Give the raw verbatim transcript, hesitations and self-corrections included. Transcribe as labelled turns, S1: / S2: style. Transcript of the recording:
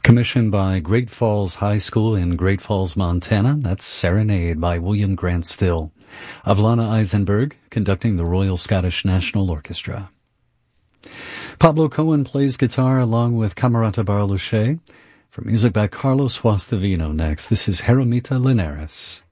S1: Commissioned by Great Falls High School in Great Falls, Montana, that's Serenade by William Grant Still. Avlana Eisenberg conducting the Royal Scottish National Orchestra. Pablo Cohen plays guitar along with Camerata Barlucci. For music by Carlos Guastavino next, this is Jeromita Linares.